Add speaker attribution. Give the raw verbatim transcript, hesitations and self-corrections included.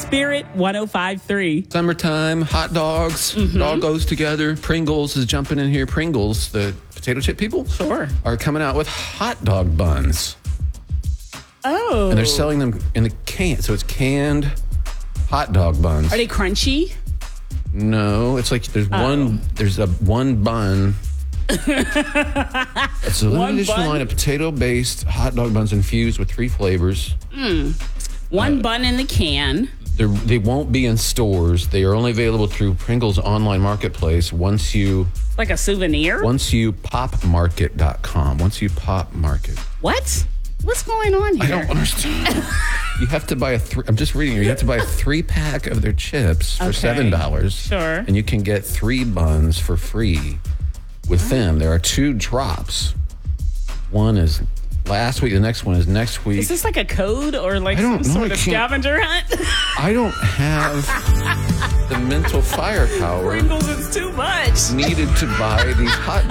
Speaker 1: Spirit one oh five point three.
Speaker 2: Summertime, hot dogs, mm-hmm. It all goes together. Pringles is jumping in here. Pringles, the potato chip people,
Speaker 1: sure,
Speaker 2: are coming out with hot dog buns.
Speaker 1: Oh.
Speaker 2: And they're selling them in the can. So it's canned hot dog buns.
Speaker 1: Are they crunchy?
Speaker 2: No, it's like there's oh. one, there's a one bun. It's a limited edition line of potato-based hot dog buns infused with three flavors.
Speaker 1: Mm. One uh, bun in the can.
Speaker 2: They won't be in stores. They are only available through Pringles online marketplace. Once you
Speaker 1: like a souvenir.
Speaker 2: Once you pop market dot com. Once you pop market.
Speaker 1: What? What's going on here?
Speaker 2: I don't understand. You have to buy a three. I'm just reading here. You have to buy a three pack of their chips for okay. seven dollars.
Speaker 1: Sure.
Speaker 2: And you can get three buns for free with them. There are two drops. One is last week. The next one is next week.
Speaker 1: Is this like a code or like some sort of scavenger hunt?
Speaker 2: I don't have the mental firepower.
Speaker 1: Pringles is too much.
Speaker 2: Needed to buy these hot